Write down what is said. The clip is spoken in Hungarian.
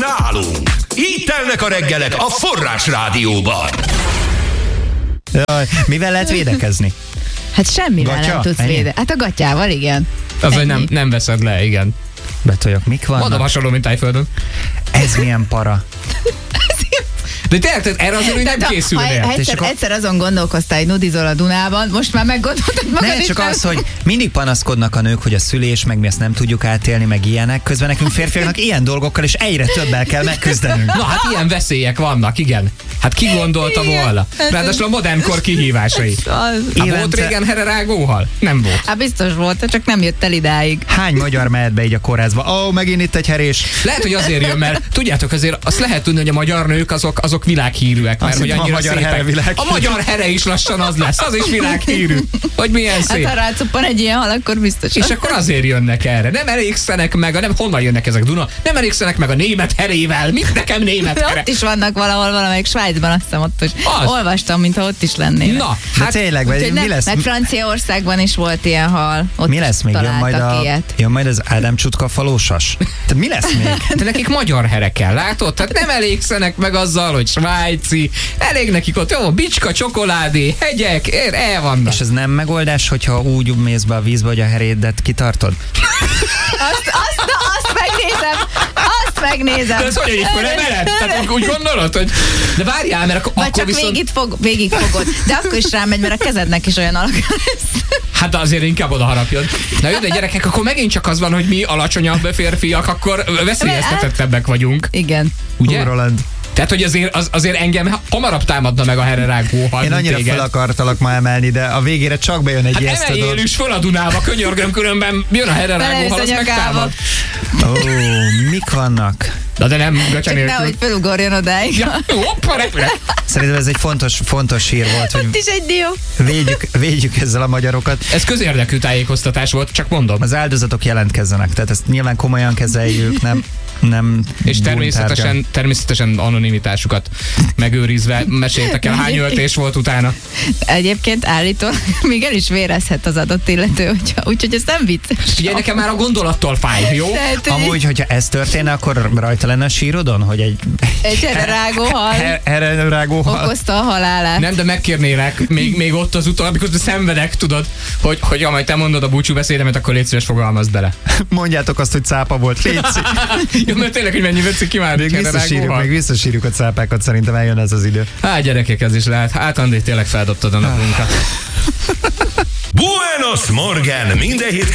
nálunk. Így telnek a reggelek a Forrás Rádióban. Jaj, mivel lehet védekezni? Hát semmivel Gatya? nem tudsz védekezni. Hát a gatyával, igen. Az, hogy nem veszed le, igen. Betoljak, mik vannak? Mondom, hasonló, mint Tájföldön. Ez milyen para. De tényleg, erre azért nem készülnél. Egyszer azon gondolkoztál, hogy nudizol a Dunában, most már meggondoltad magad. Nem, csak az, hogy mindig panaszkodnak a nők, hogy a szülés, meg mi ezt nem tudjuk átélni, meg ilyenek. Közben nekünk férfiaknak ilyen dolgokkal is egyre többel kell megküzdenünk. Na hát ilyen veszélyek vannak, igen. Hát ki gondolta volna? Ráadásul a modernkor kihívásai. Volt régen hererágóhal? Nem volt. Hát biztos volt, csak nem jött el idáig. Hány magyar mehet be így a kórházba? Megint itt egy herés. Lehet, hogy azért jön, mert tudjátok, azért azt lehet tudni, hogy a magyar nők azok világhírűek, mert hogy annyira szépek. A magyar here is lassan az lesz, az is világhírű. Hogy milyen szép. Hát ha rácuppan egy ilyen hal, akkor biztos. És akkor azért jönnek erre. Nem elégszenek meg, honnan jönnek ezek Duna? Nem elégszenek meg a német herével. Mit nekem német here? Ott is vannak valahol valamelyik Svájcban, azt hiszem ott is. Olvastam, mintha ott is lennének. Na, hát tényleg, mi lesz? Meg Franciaországban is volt ilyen hal. Ott mi lesz még? Jön majd az Ádám Csutka falósas? Tehát mi lesz még? De nekik magyar here kell, látod? Tehát nem elégszenek meg azzal, hogy svájci. Elég nekik ott, jó, bicska, csokoládé, hegyek, el vannak. És ez nem megoldás, hogyha úgy mész be a vízbe, hogy a herédet kitartod? Azt megnézem. De ez hogy egyébként nem ered? Tehát úgy gondolod, hogy... De várjál, mert akkor csak viszont... végig fogod. De akkor is rámegy, mert a kezednek is olyan alakja lesz. Hát azért inkább oda harapjon. Na jó, de gyerekek, akkor megint csak az van, hogy mi alacsonyabb férfiak, akkor veszélyeztetettebbek vagyunk. Igen. Ugye? Roland. Tehát, hogy azért engem hamarabb támadna meg a hererágó hal. Én annyira fel akartalak ma emelni, de a végére csak bejön egy ilyen. Hát emeljél is föl a Dunába, könyörgöm, különben jön a hererágó hal, azt megtámad. Mik vannak? Na de nem gacsanélkül. Csak nehogy felugorjon odáig. Ja, hoppa, repülek. Szerintem ez egy fontos hír volt, hogy ott is egy dió. Védjük ezzel a magyarokat. Ez közérdekű tájékoztatás volt, csak mondom. Az áldozatok jelentkezzenek, tehát ezt nyilván komolyan kezeljük, nem és természetesen anonimitásukat megőrizve meséltek el, hány öltés volt utána. Egyébként állítólag még el is vérezhet az adott illető, úgyhogy ez nem vicces. Ugye nekem már a gondolattól fáj, jó? Amúgy, hogyha ez történne, akkor rajta lenne a sírodon, hogy egy hererágó hal okozta a halálát. Nem, de megkérnélek még ott az utol, amikor szenvedek, tudod, hogy amely te mondod a búcsúbeszédemet, akkor légy szíves, fogalmazd bele. Mondjátok azt, hogy cápa volt, légy. Jó, mert tényleg, hogy mennyi vetszik ki már. Még visszasírjuk a cápákat, szerintem eljön ez az idő. Hát gyerekek, ez is lehet. Hát Andi, tényleg feldobtad a napunkat. Buenos Morgen! Minden hét